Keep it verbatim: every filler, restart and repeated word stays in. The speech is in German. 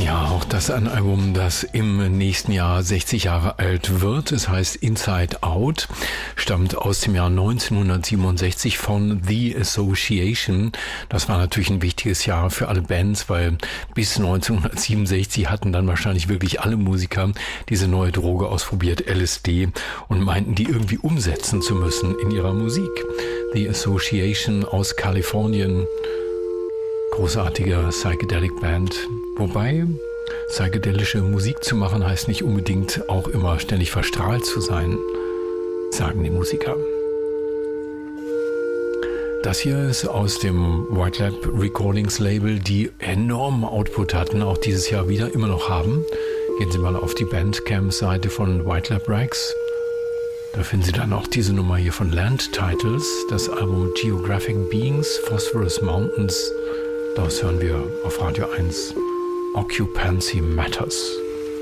Ja, auch das ein Album, das im nächsten Jahr sechzig Jahre alt wird. Es heißt Inside Out, stammt aus dem Jahr neunzehnhundertsiebenundsechzig von The Association. Das war natürlich ein wichtiges Jahr für alle Bands, weil bis neunzehnhundertsiebenundsechzig hatten dann wahrscheinlich wirklich alle Musiker diese neue Droge ausprobiert, L S D, und meinten, die irgendwie umsetzen zu müssen in ihrer Musik. The Association aus Kalifornien. Großartige Psychedelic Band. Wobei, psychedelische Musik zu machen heißt nicht unbedingt auch immer ständig verstrahlt zu sein, sagen die Musiker. Das hier ist aus dem White Lab Recordings Label, die enormen Output hatten, auch dieses Jahr wieder immer noch haben. Gehen Sie mal auf die Bandcamp-Seite von White Lab Rex. Da finden Sie dann auch diese Nummer hier von Land Titles, das Album Geographic Beings, Phosphorus Mountains. Das hören wir auf Radio eins. Occupancy Matters.